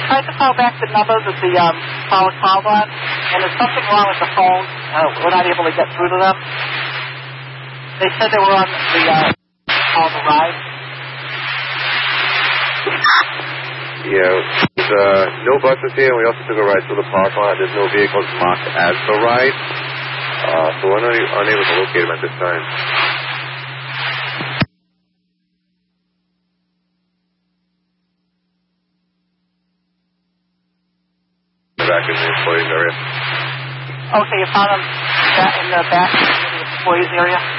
tried to call back the numbers at the Power call on, and there's something wrong with the phone. We're not able to get through to them. They said they were on the ride. Yeah, there's no buses here, and we also took a ride through the park lot. There's no vehicles marked as the ride, so we're unable to locate them at this time. Back in the employees area. Okay, you found them in the back of the employees area?